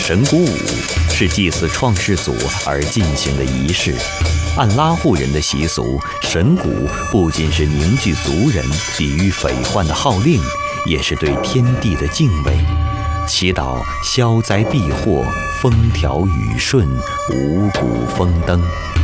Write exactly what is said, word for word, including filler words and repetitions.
神鼓舞是祭祀创世祖而进行的仪式。按拉祜人的习俗，神鼓不仅是凝聚族人、抵御匪患的号令，也是对天地的敬畏，祈祷消灾避祸、风调雨顺、五谷丰登。